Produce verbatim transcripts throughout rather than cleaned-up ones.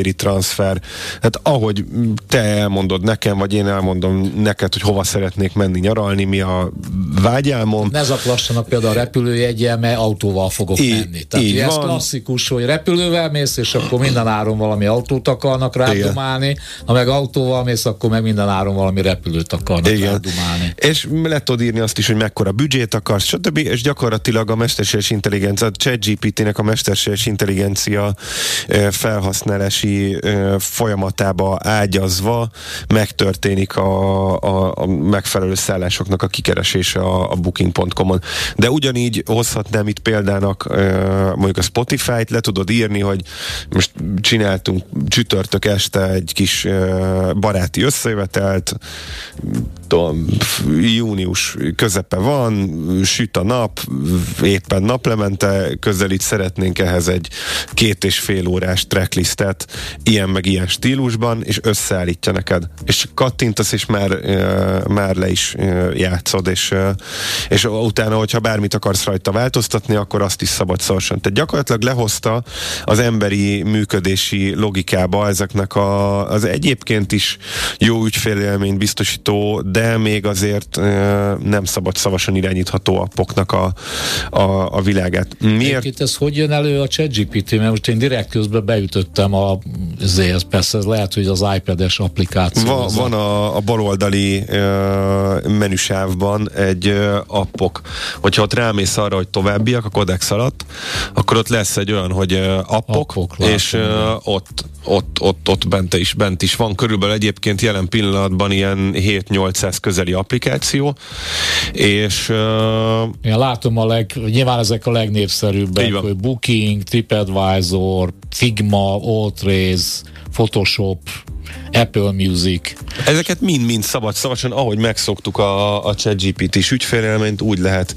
papír transfer, hát ahogy te elmondod nekem, vagy én elmondom neked, hogy hova szeretnék menni nyaralni, mi a vágyálmom. Ne zaklassanak például a repülőjeggyel, mert autóval fogok I, menni. Tehát így ez klasszikus, hogy repülővel mész, és akkor minden áron valami autót akarnak rádumálni, ha meg autóval mész, akkor meg minden áron valami repülőt akarnak Igen. rádumálni. És le tudod írni azt is, hogy mekkora büdzsét akarsz, stb. És gyakorlatilag a mesterséges intelligencia, a ChatGPT-nek a mesterséges intelligencia felhasználási folyamatába ágyazva megtörténik a, a, a megfelelő szállásoknak a kikeresése a, a booking pont com-on. De ugyanígy hozhatnám itt példának mondjuk a Spotify-t, le tudod írni, hogy most csináltunk csütörtök este egy kis baráti összejövetelt, tudom, június közepe van, süt a nap, éppen naplemente közelít, szeretnénk ehhez egy két és fél órás tracklistet ilyen meg ilyen stílusban, és összeállítja neked. És kattintasz, és már, uh, már le is uh, játszod, és, uh, és utána, hogyha bármit akarsz rajta változtatni, akkor azt is szabad szorsan. Tehát gyakorlatilag lehozta az emberi működési logikába ezeknek a, az egyébként is jó ügyfélélményt biztosító, de még azért uh, nem szabad szavasan irányítható appoknak a, a, a világát. Miért? Itt ez hogy jön elő a ChatGPT? Mert most én direkt közben beütöttem a zéhez, persze ez lehet, hogy az iPad-es applikáció. Va, van a, a baloldali uh, menüsávban egy uh, appok. Hogyha ott rámész arra, hogy továbbiak a Codex alatt, akkor ott lesz egy olyan, hogy uh, appok, appok és uh, ott, ott, ott, ott bent is, bent is van. Körülbelül egyébként jelen pillanatban ilyen hét-nyolcszáz közeli applikáció, és uh, én látom a leg, nyilván ezek a legnépszerűbbek, hogy Booking, TripAdvisor, Figma, Alltrace, Photoshop, Apple Music. Ezeket mind-mind szabad szavasan, ahogy megszoktuk a, a ChatGPT-s ügyfélélményt, úgy lehet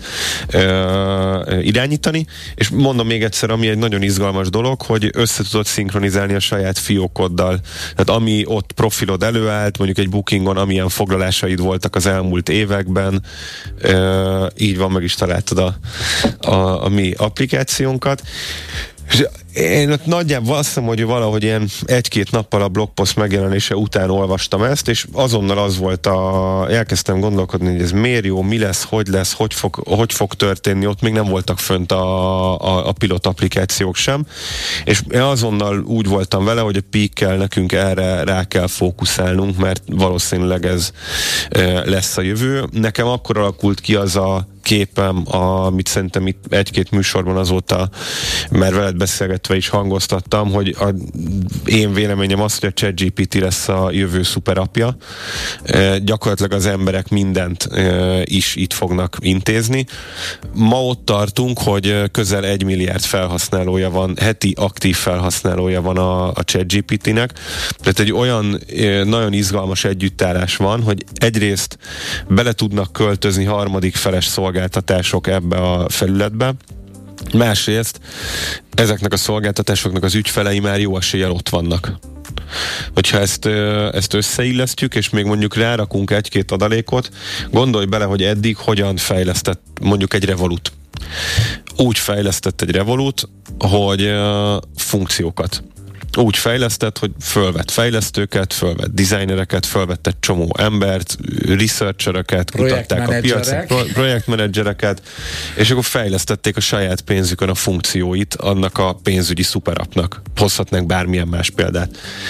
ö, irányítani, és mondom még egyszer, ami egy nagyon izgalmas dolog, hogy össze tudod szinkronizálni a saját fiókoddal. Tehát ami ott profilod előállt, mondjuk egy Bookingon, amilyen foglalásaid voltak az elmúlt években, ö, így van, meg is találtad a, a, a mi applikációnkat. És én ott nagyjából azt hiszem, hogy valahogy ilyen egy-két nappal a blogpost megjelenése után olvastam ezt, és azonnal az volt a... elkezdtem gondolkodni, hogy ez miért jó, mi lesz, hogy lesz, hogy fog, hogy fog történni, ott még nem voltak fönt a, a, a pilot applikációk sem, és én azonnal úgy voltam vele, hogy a peak-kel nekünk erre rá kell fókuszálnunk, mert valószínűleg ez e, lesz a jövő. Nekem akkor alakult ki az a képem, amit szerintem itt egy-két műsorban azóta már veled beszélgetve is hangoztattam, hogy a, én véleményem az, hogy a ChatGPT lesz a jövő szuperapja. E, gyakorlatilag az emberek mindent e, is itt fognak intézni. Ma ott tartunk, hogy közel egy milliárd felhasználója van, heti aktív felhasználója van a, a ChatGPT-nek. Tehát egy olyan e, nagyon izgalmas együttállás van, hogy egyrészt bele tudnak költözni harmadik feles szolgáltatások ebbe a felületbe, másrészt ezeknek a szolgáltatásoknak az ügyfelei már jó eséllyel ott vannak. Hogyha ezt, ezt összeillesztjük, és még mondjuk rárakunk egy-két adalékot, gondolj bele, hogy eddig hogyan fejlesztett mondjuk egy Revolut. Úgy fejlesztett egy Revolut, hogy uh, funkciókat. Úgy fejlesztett, hogy fölvett fejlesztőket, fölvett designereket, fölvett egy csomó embert, researchereket, kutatták a piacot, pro- projektmenedzsereket, és akkor fejlesztették a saját pénzükön a funkcióit annak a pénzügyi szuperapnak. Hozhatnánk bármilyen más példát.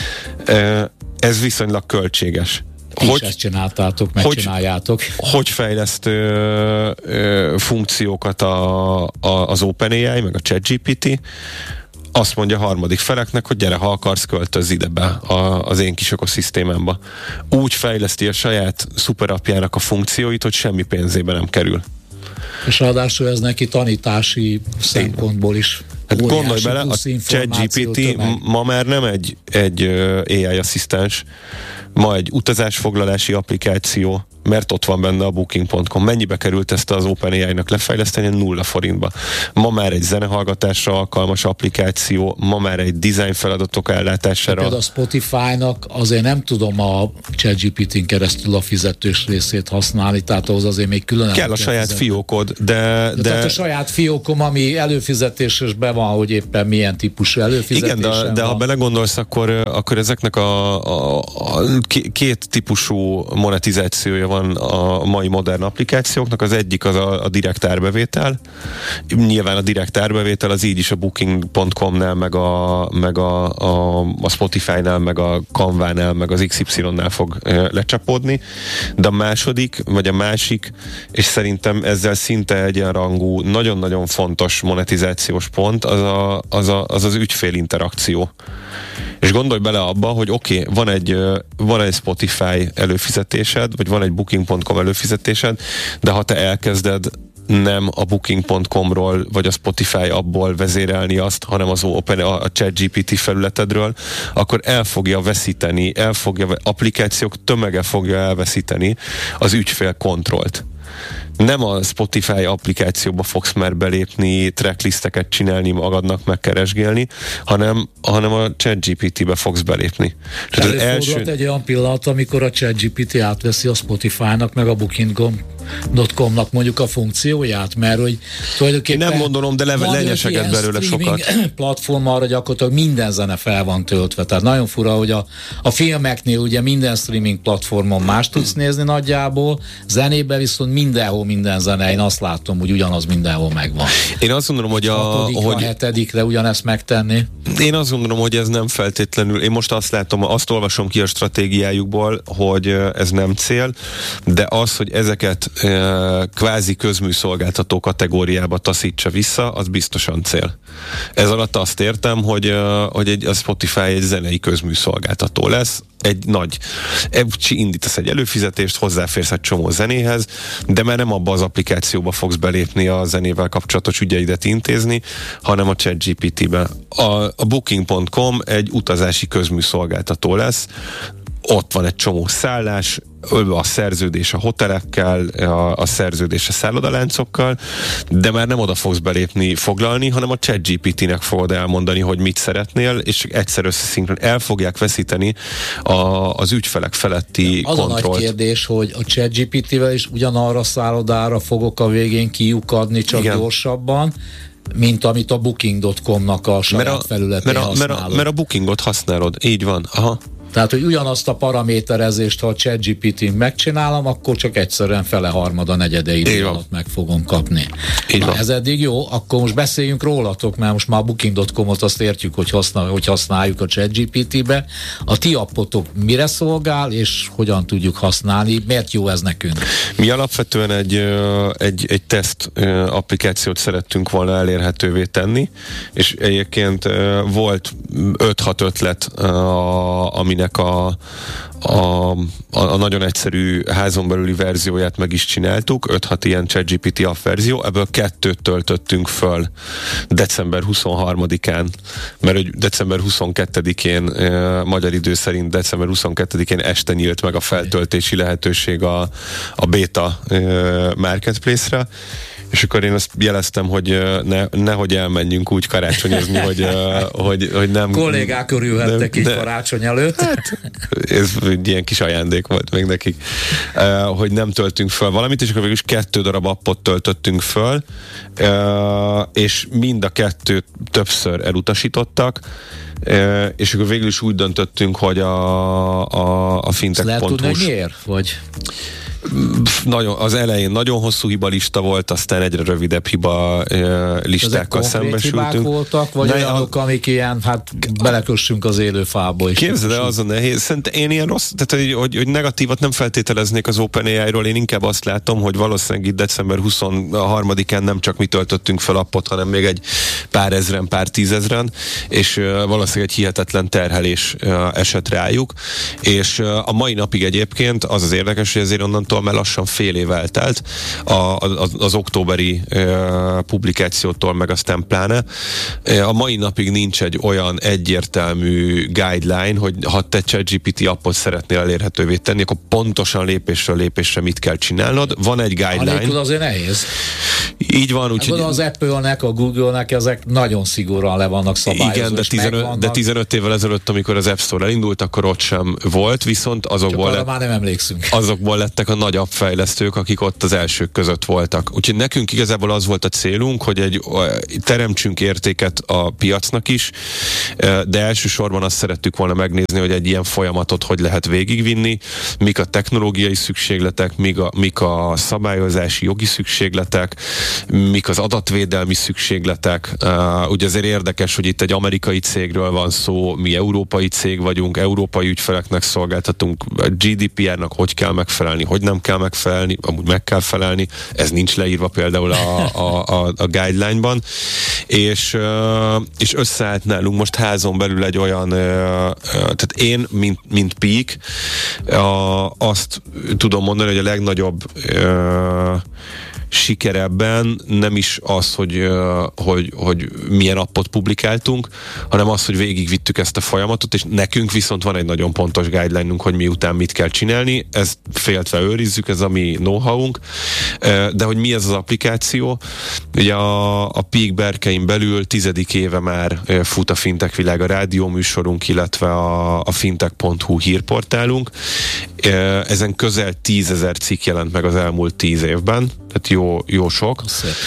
Ez viszonylag költséges. Ti hogy, is ezt csináltátok, megcsináljátok. Hogy, hogy fejleszt ö, ö, funkciókat a, a, az OpenAI, meg a ChatGPT, azt mondja a harmadik feleknek, hogy gyere, ha akarsz, költözz ide be a, az én kis ökoszisztémámba. Úgy fejleszti a saját szuperapjának a funkcióit, hogy semmi pénzébe nem kerül. És ráadásul ez neki tanítási szempontból is. Hát gondolj bele, a ChatGPT ma már nem egy, egy á i asszisztens, ma egy utazásfoglalási applikáció, mert ott van benne a booking pont com. Mennyibe került ezt az OpenAI-nak lefejleszteni? Nulla forintba. Ma már egy zenehallgatásra alkalmas applikáció, ma már egy design feladatok ellátására. Például a Spotify-nak azért nem tudom a ChatGPT-n keresztül a fizetős részét használni, tehát ahhoz azért még külön kell a saját fizetni. Fiókod, de, de... de... Tehát a saját fiókom, ami előfizetésesben van, hogy éppen milyen típusú előfizetésen igen, de, de ha belegondolsz, akkor, akkor ezeknek a, a, a két típusú monetizációja van a mai modern applikációknak. Az egyik az a, a direkt árbevétel. Nyilván a direkt árbevétel az így is a booking pont com-nál, meg a, meg a, a, a Spotify-nál, meg a Canva-nál, meg az iksz ipszilonnál fog e, lecsapódni. De a második, vagy a másik, és szerintem ezzel szinte egyenrangú, nagyon-nagyon fontos monetizációs pont, az a, az, a, az, az ügyfél interakció. És gondolj bele abba, hogy oké, okay, van egy van egy Spotify előfizetésed, vagy van egy booking pont com előfizetésed, de ha te elkezded nem a booking pont com-ról, vagy a Spotify appból vezérelni azt, hanem az Open, a ChatGPT felületedről, akkor el fogja veszíteni, el fogja, applikációk tömege fogja elveszíteni az ügyfél kontrollt. Nem a Spotify applikációba fogsz már belépni, tracklisteket csinálni magadnak, megkeresgélni, hanem, hanem a ChatGPT-be fogsz belépni. Tehát az első... egy olyan pillanat, amikor a ChatGPT átveszi a Spotify-nak, meg a booking pont com-nak mondjuk a funkcióját, mert hogy tulajdonképpen... Nem gondolom, de le, lenyeseged belőle sokat. Platform arra gyakorlatilag minden zene fel van töltve. Tehát nagyon fura, hogy a, a filmeknél ugye minden streaming platformon más tudsz nézni nagyjából, zenében viszont mindenhol minden zene, én azt látom, hogy ugyanaz mindenhol megvan. Én azt gondolom, hogy a... Hatodik, hogy... a hetedikre ugyanezt megtenni. Én azt gondolom, hogy ez nem feltétlenül, én most azt látom, azt olvasom ki a stratégiájukból, hogy ez nem cél, de az, hogy ezeket e, kvázi közműszolgáltató kategóriába taszítsa vissza, az biztosan cél. Ez alatt azt értem, hogy, hogy egy, a Spotify egy zenei közműszolgáltató lesz, egy nagy, indítasz egy előfizetést, hozzáférsz egy csomó zenéhez, de már nem abba az applikációba fogsz belépni a zenével kapcsolatos ügyeidet intézni, hanem a ChatGPT-be. A, a booking pont com egy utazási közműszolgáltató lesz, ott van egy csomó szállás, a szerződés a hotelekkel, a, a szerződés a szállodaláncokkal, de már nem oda fogsz belépni, foglalni, hanem a ChatGPT-nek fogod elmondani, hogy mit szeretnél, és egyszer összeszinkron el fogják veszíteni a, az ügyfelek feletti az kontrollt. Az a nagy kérdés, hogy a ChatGPT-vel is ugyanarra a szállodára fogok a végén kiukadni, csak igen, gyorsabban, mint amit a booking pont com-nak a saját mert a, felületén mert a, használod. Mert a, mert a bookingot használod, így van. Aha. Tehát, hogy ugyanazt a paraméterezést, ha a ChatGPT-n megcsinálom, akkor csak egyszerűen fele harmada negyede idő alatt meg fogom kapni. Na, ez eddig jó, akkor most beszéljünk rólatok, mert most már a booking pont com-ot azt értjük, hogy, használ, hogy használjuk a ChatGPT-be. A ti appotok mire szolgál, és hogyan tudjuk használni? Miért jó ez nekünk? Mi alapvetően egy, egy, egy teszt applikációt szerettünk volna elérhetővé tenni, és egyébként volt öt-hat ötlet, aminek A, a, a nagyon egyszerű házon belüli verzióját meg is csináltuk, öt-hat ilyen ChatGPT app verzió, ebből kettőt töltöttünk föl december huszonharmadikán, mert hogy december huszonkettedikén e, magyar idő szerint december huszonkettedikén este nyílt meg a feltöltési lehetőség a, a beta e, marketplace-re, és akkor én azt jeleztem, hogy ne, nehogy elmenjünk úgy karácsonyozni, hogy, hogy, hogy nem... Kollégák örülhettek így karácsony előtt. Hát, ez egy ilyen kis ajándék volt még nekik, hogy nem töltünk föl valamit, és akkor végül is kettő darab appot töltöttünk föl, és mind a kettőt többször elutasítottak, és akkor végül is úgy döntöttünk, hogy a, a, a fintech lehet pont hu-s... tudni, hogy miért? Vagy... Nagyon, az elején nagyon hosszú hiba lista volt, aztán egyre rövidebb hiba e, listákkal szembesültünk. Hibák voltak, vagy ne, olyanok, a... amik ilyen, hát belekössünk az élő fába is. Képzeld el, az a nehéz. Szerintem én ilyen rossz, tehát hogy, hogy, hogy negatívat nem feltételeznék az OpenAI-ról, én inkább azt látom, hogy valószínűleg itt december huszonharmadikán nem csak mi töltöttünk fel appot, hanem még egy pár ezren, pár tízezren, és uh, valószínűleg egy hihetetlen terhelés uh, esett rájuk, és uh, a mai napig egyébként az az érdekes, hogy ezért onnantól Google-tól, mert lassan fél év eltelt a, az, az októberi uh, publikációtól, meg aztán pláne. A mai napig nincs egy olyan egyértelmű guideline, hogy ha te ChatGPT appot szeretnél elérhetővé tenni, akkor pontosan lépésről lépésre mit kell csinálnod. Van egy guideline. Anélkül azért nehéz. Így van, úgyhogy... Az Apple-nek, a Google-nek ezek nagyon szigorúan le vannak szabályozva. Igen, de tizenöt, de tizenöt évvel ezelőtt, amikor az App Store elindult, akkor ott sem volt, viszont azokból, lett, már nem emlékszünk. azokból lettek a nagy appfejlesztők, akik ott az elsők között voltak. Úgyhogy nekünk igazából az volt a célunk, hogy egy teremtsünk értéket a piacnak is, de elsősorban azt szerettük volna megnézni, hogy egy ilyen folyamatot hogy lehet végigvinni, mik a technológiai szükségletek, mik a, mik a szabályozási jogi szükségletek, mik az adatvédelmi szükségletek. Uh, ugye azért érdekes, hogy itt egy amerikai cégről van szó, mi európai cég vagyunk, európai ügyfeleknek szolgáltatunk, a gé dé pé er-nak hogy kell megfelelni, hogy nem kell megfelelni, amúgy meg kell felelni, ez nincs leírva például a, a, a, a guideline-ban, és, uh, és összeállt nálunk most házon belül egy olyan, uh, uh, tehát én, mint, mint Peak, uh, azt tudom mondani, hogy a legnagyobb uh, sikerebben nem is az, hogy, hogy, hogy milyen appot publikáltunk, hanem az, hogy végigvittük ezt a folyamatot, és nekünk viszont van egy nagyon pontos guideline-unk, hogy miután mit kell csinálni, ezt féltve őrizzük, ez a mi know-how-unk, de hogy mi ez az applikáció, ugye a, a Peak berkein belül tizedik éve már fut a Fintech Világ, a rádióműsorunk, illetve a, a fintech pont hu hírportálunk. Ezen közel tízezer cikk jelent meg az elmúlt tíz évben, tehát jó, jó sok,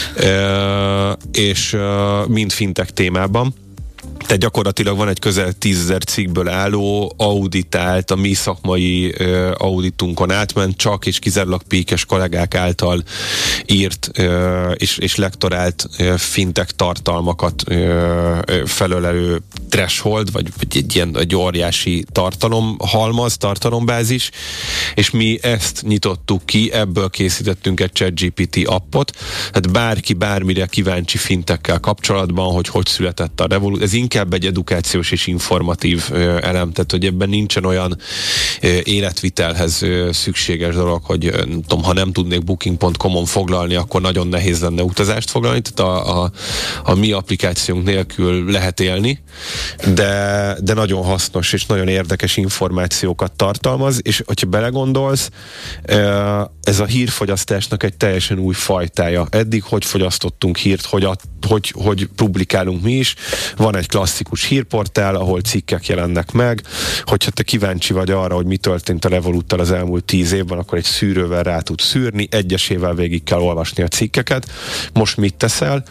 e, és e, mind fintech témában. Tehát gyakorlatilag van egy közel tízezer cikkből álló, auditált, a mi szakmai uh, auditunkon átment, csak és kizárólag Peak-es kollégák által írt uh, és, és lektorált uh, fintech tartalmakat uh, felölelő threshold, vagy, vagy egy ilyen egy óriási tartalomhalmaz, tartalombázis, és mi ezt nyitottuk ki, ebből készítettünk egy ChatGPT appot, hát bárki bármire kíváncsi fintekkel kapcsolatban, hogy hogy született a revolúció, ez inkább egy edukációs és informatív ö, elem, tehát hogy ebben nincsen olyan ö, életvitelhez ö, szükséges dolog, hogy ö, nem tudom, ha nem tudnék booking pont com-on foglalni, akkor nagyon nehéz lenne utazást foglalni, tehát a, a, a mi applikációnk nélkül lehet élni, de, de nagyon hasznos és nagyon érdekes információkat tartalmaz, és hogyha belegondolsz, ö, ez a hírfogyasztásnak egy teljesen új fajtája. Eddig hogy fogyasztottunk hírt, hogy, a, hogy, hogy publikálunk mi is, van egy klasszikus hírportál, ahol cikkek jelennek meg, hogyha te kíváncsi vagy arra, hogy mi történt a Revoluttal az elmúlt tíz évben, akkor egy szűrővel rá tudsz szűrni, egyesével végig kell olvasni a cikkeket. Most mit teszel?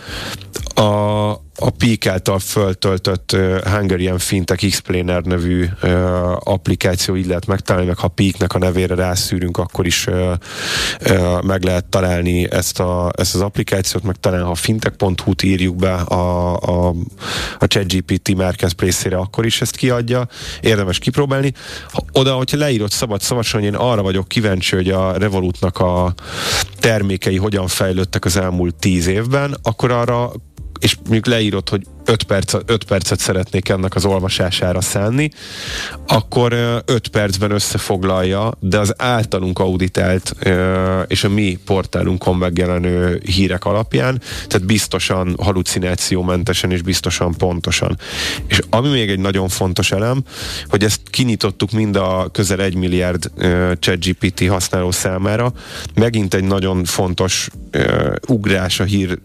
A a Peak által föltöltött uh, Hungarian Fintech Explainer nevű uh, applikáció, így lehet megtalálni, meg ha Peaknek a nevére rászűrünk, akkor is uh, uh, meg lehet találni ezt, a, ezt az applikációt, meg talán ha fintech pont hu-t írjuk be a, a, a ChatGPT Marketplace-ére, akkor is ezt kiadja. Érdemes kipróbálni. Ha, oda, hogyha leírod szabad szavasan, én arra vagyok kíváncsi, hogy a Revolutnak a termékei hogyan fejlődtek az elmúlt tíz évben, akkor arra és mondjuk leírod, hogy öt perc, öt percet szeretnék ennek az olvasására szánni, akkor öt percben összefoglalja, de az általunk auditált és a mi portálunkon megjelenő hírek alapján, tehát biztosan halucinációmentesen és biztosan pontosan. És ami még egy nagyon fontos elem, hogy ezt kinyitottuk mind a közel egy milliárd ChatGPT használó számára, megint egy nagyon fontos ugrás a hír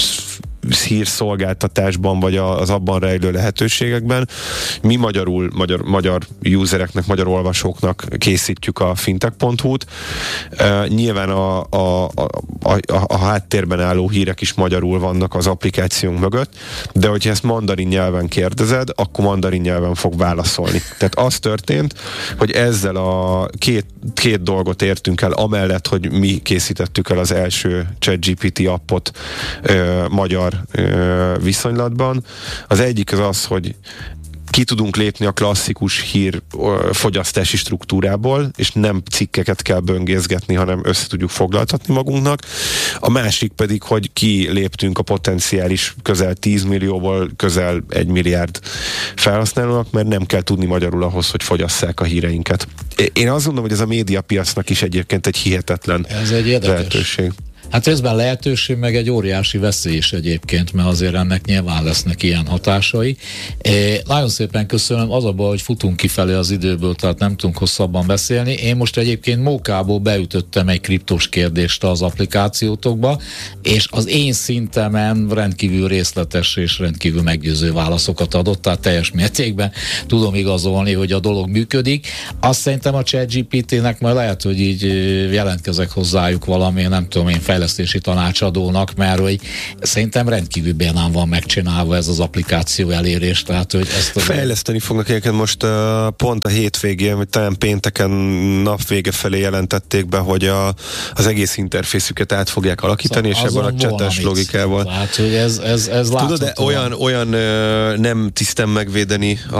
hírszolgáltatásban, vagy az abban rejlő lehetőségekben. Mi magyarul, magyar, magyar usereknek, magyar olvasóknak készítjük a fintech pont hu-t. Uh, nyilván a, a, a, a, a háttérben álló hírek is magyarul vannak az applikációnk mögött, de hogyha ezt mandarin nyelven kérdezed, akkor mandarin nyelven fog válaszolni. Tehát az történt, hogy ezzel a két, két dolgot értünk el, amellett, hogy mi készítettük el az első ChatGPT appot uh, magyar viszonylatban. Az egyik az az, hogy ki tudunk lépni a klasszikus hír fogyasztási struktúrából, és nem cikkeket kell böngészgetni, hanem össze tudjuk foglaltatni magunknak. A másik pedig, hogy kiléptünk a potenciális közel tíz millióból közel egy milliárd felhasználónak, mert nem kell tudni magyarul ahhoz, hogy fogyasszák a híreinket. Én azt gondolom, hogy ez a médiapiacnak is egyébként egy hihetetlen ez egy lehetőség. Hát részben lehetőség, meg egy óriási veszély is egyébként, mert azért ennek nyilván lesznek ilyen hatásai. É, nagyon szépen köszönöm, az a baj, hogy futunk kifelé az időből, tehát nem tudunk hosszabban beszélni. Én most egyébként mókából beütöttem egy kriptos kérdést az applikációtokba, és az én szintemen rendkívül részletes és rendkívül meggyőző válaszokat adott, tehát teljes mértékben tudom igazolni, hogy a dolog működik. Azt szerintem a ChatGPT-nek majd lehet, hogy így jelentkezek hozzájuk valami, nem tudom én, fejlesztési tanácsadónak, mert hogy szerintem rendkívül bénán van megcsinálva ez az applikáció elérés, tehát hogy ezt... Fejleszteni fognak egyébként most uh, pont a hétvégén, vagy talán pénteken napvége felé jelentették be, hogy a, az egész interfészüket át fogják alakítani, szóval és ebben a csetes logikával. Tehát, hogy ez, ez, ez tudod, de olyan, olyan uh, nem tisztem megvédeni a,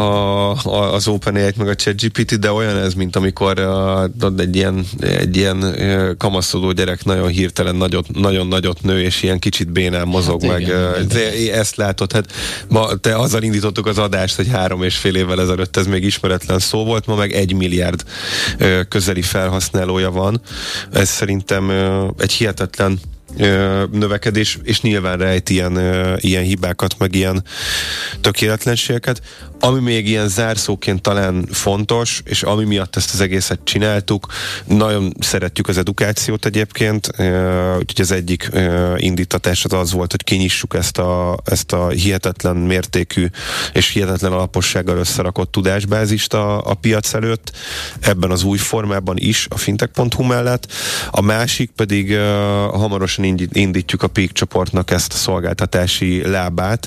a, az OpenAI-t meg a ChatGPT, de olyan ez, mint amikor uh, egy ilyen, egy ilyen uh, kamaszodó gyerek nagyon hirtelen nagyot, nagyon nagyot nő, és ilyen kicsit bénán mozog hát meg. Igen, igen. Ezt látod, hát ma te azzal indítottuk az adást, hogy három és fél évvel ezelőtt ez még ismeretlen szó volt, ma meg egy milliárd ö, közeli felhasználója van. Ez szerintem ö, egy hihetetlen ö, növekedés, és nyilván rejt ilyen, ö, ilyen hibákat, meg ilyen tökéletlenségeket. Ami még ilyen zárszóként talán fontos, és ami miatt ezt az egészet csináltuk, nagyon szeretjük az edukációt egyébként, úgyhogy az egyik indítatás az az volt, hogy kinyissuk ezt a, ezt a hihetetlen mértékű és hihetetlen alapossággal összerakott tudásbázist a, a piac előtt, ebben az új formában is, a fintech pont hu mellett. A másik pedig hamarosan indítjuk a Peak csoportnak ezt a szolgáltatási lábát,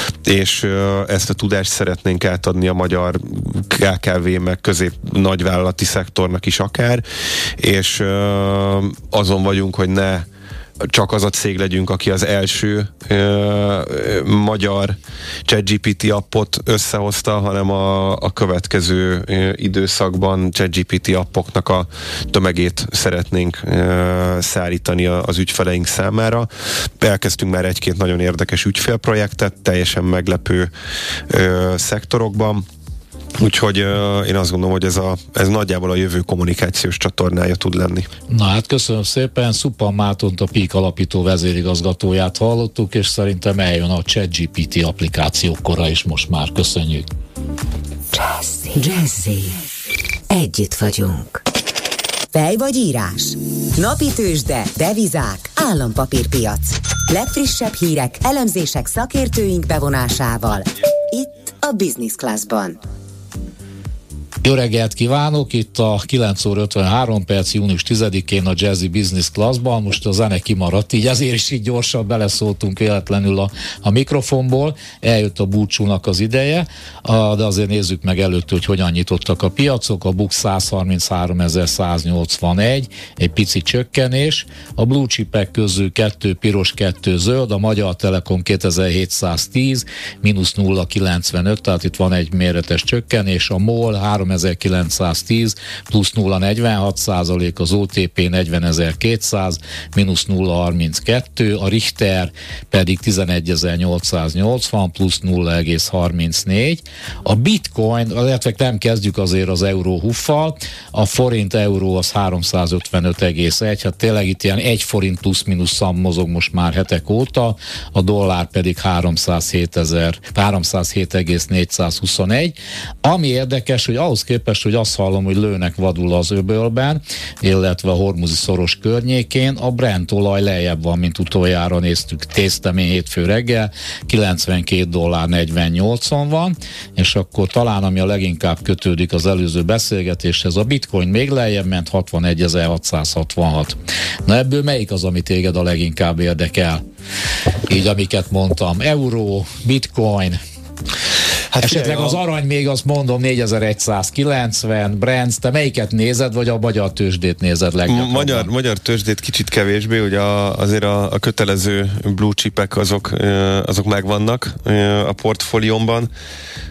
és ezt a tudást szeretnénk átadni a magyar ká ká vé meg közép nagyvállalati szektornak is akár, és uh, azon vagyunk, hogy ne csak az a cég legyünk, aki az első uh, magyar ChatGPT appot összehozta, hanem a, a következő uh, időszakban ChatGPT appoknak a tömegét szeretnénk uh, szállítani az ügyfeleink számára. Elkezdtünk már egy-két nagyon érdekes ügyfélprojektet, teljesen meglepő uh, szektorokban. Úgyhogy uh, én azt gondolom, hogy ez, a, ez nagyjából a jövő kommunikációs csatornája tud lenni. Na hát köszönöm szépen, Szuppan Mátont, a Peak alapító vezérigazgatóját hallottuk, és szerintem eljön a ChatGPT applikációkora is most már. Köszönjük. Jazzy. Jazzy. Együtt vagyunk. Fej vagy írás? Napi tőzsde, devizák, állampapírpiac. Legfrissebb hírek, elemzések szakértőink bevonásával. Itt a Business Classban. Jó reggelt kívánok, itt a kilenc óra ötvenhárom perc, június tizedikén a Jazzy Business Classban, most a zene kimaradt, így ezért is így gyorsan beleszóltunk véletlenül a, a mikrofonból, eljött a búcsúnak az ideje, a, de azért nézzük meg előtt, hogy hogyan nyitottak a piacok, a Bux száz harmincháromezer-száznyolcvanegy, egy pici csökkenés, a blue chipek közül kettő piros, kettő zöld, a Magyar Telekom kétezer-hétszáztíz, mínusz nulla egész kilencvenöt, tehát itt van egy méretes csökkenés, a MOL háromezer-kilencszáztíz, plusz nulla egész negyvenhat százalék, az o té pé negyvenezer-kétszáz, mínusz nulla egész harminckettő, a Richter pedig tizenegyezer-nyolcszáznyolcvan, plusz nulla egész harmincnégy, a Bitcoin, illetve nem kezdjük azért az euró huffal, a forint euró az háromszázötvenöt egész egy, hát tényleg itt ilyen egy forint plusz-minusz szám mozog most már hetek óta, a dollár pedig háromszázhét egész négyszázhuszonegy, ami érdekes, hogy ahhoz képest, hogy azt hallom, hogy lőnek vadul az öbölben, illetve a hormuzi szoros környékén, a Brent olaj lejjebb van, mint utoljára néztük, téztem én hétfő reggel, kilencvenkét dollár negyvennyolcon van, és akkor talán ami a leginkább kötődik az előző beszélgetéshez, a Bitcoin még lejjebb ment, hatvanegyezer-hatszázhatvanhat. Na ebből melyik az, ami téged a leginkább érdekel? Így amiket mondtam, euró, Bitcoin, hát esetleg az arany még azt mondom négyezer-százkilencven, Brent, te melyiket nézed, vagy a magyar tőzsdét nézed leggyakrabban? Magyar, magyar tőzsdét kicsit kevésbé, ugye a, azért a, a kötelező blue chipek azok, azok megvannak a portfóliómban,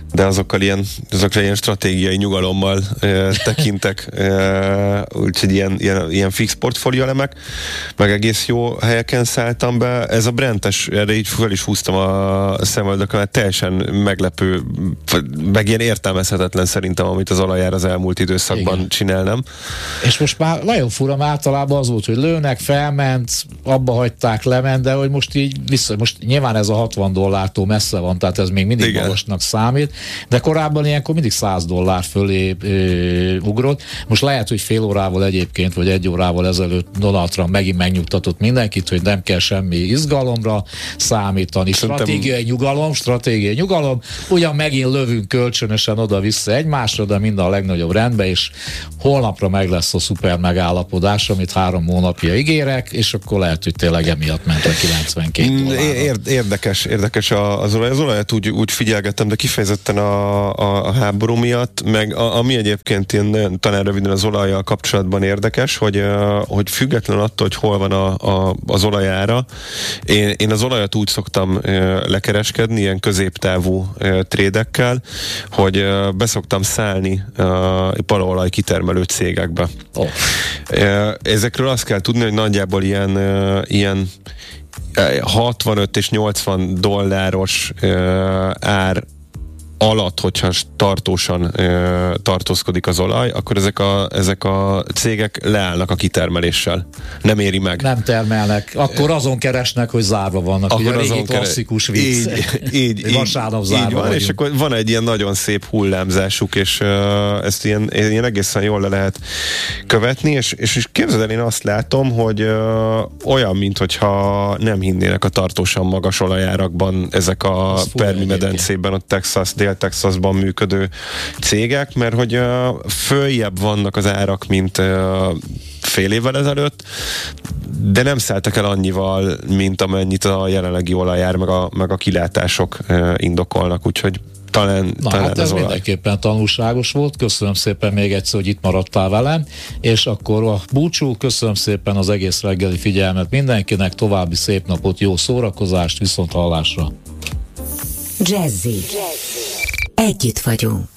de azokkal ilyen, azokkal ilyen stratégiai nyugalommal e, tekintek, e, úgyhogy ilyen, ilyen, ilyen fix portfólióelemek, meg egész jó helyeken szálltam be. Ez a Brentes, erre így fel is húztam a szemöldökön, mert teljesen meglepő, meg ilyen értelmezhetetlen szerintem, amit az olajár az elmúlt időszakban igen. csinálnám. És most már nagyon fura, általában az volt, hogy lőnek, felment, abba hagyták, lement, de hogy most így vissza, most nyilván ez a hatvan dollártól messze van, tehát ez még mindig igen. magasnak számít, de korábban ilyenkor mindig száz dollár fölé ö, ugrott. Most lehet, hogy fél órával egyébként, vagy egy órával ezelőtt Donald Trump megint megnyugtatott mindenkit, hogy nem kell semmi izgalomra számítani. Szerintem... Stratégiai nyugalom, stratégiai nyugalom, ugyan megint lövünk kölcsönösen oda-vissza egymásra, de minden a legnagyobb rendben, és holnapra meg lesz a szuper megállapodás, amit három hónapja ígérek, és akkor lehet, hogy tényleg emiatt ment a kilencvenkét dollárra. Érdekes, érdekes az olaj. Az olajat úgy, úgy figyelgettem, de kifejezetten a, a, a háború miatt, meg a, ami egyébként ilyen, talán röviden az olajjal kapcsolatban érdekes, hogy, hogy független attól, hogy hol van a, a, az olajára, én, én az olajat úgy szoktam lekereskedni, ilyen középtávú trédekkel, hogy beszoktam szállni palaolaj kitermelő cégekbe. Oh. Ezekről azt kell tudni, hogy nagyjából ilyen, ilyen hatvanöt és nyolcvan dolláros ár alatt, hogyha tartósan ö, tartózkodik az olaj, akkor ezek a, ezek a cégek leállnak a kitermeléssel. Nem éri meg. Nem termelnek. Akkor azon keresnek, hogy zárva vannak. Akkor ugye a régi klasszikus vicc. Így, így, vasárnap zárva így van, vagyunk. És akkor van egy ilyen nagyon szép hullámzásuk, és uh, ezt ilyen, ilyen egészen jól le lehet követni, és, és, és képzeld el, én azt látom, hogy uh, olyan, minthogyha nem hinnének a tartósan magas olajárakban ezek a Permi medencében, a Texas, Dél-Texasban működő cégek, mert hogy uh, följebb vannak az árak, mint uh, fél évvel ezelőtt, de nem szálltak el annyival, mint amennyit a jelenlegi olajár, meg a, meg a kilátások uh, indokolnak, úgyhogy talán, Na, talán hát ez olaj. Mindenképpen tanulságos volt. Köszönöm szépen még egyszer, hogy itt maradtál velem, és akkor a búcsú, köszönöm szépen az egész reggeli figyelmet mindenkinek, további szép napot, jó szórakozást, viszont hallásra. Jazzy. Együtt vagyunk.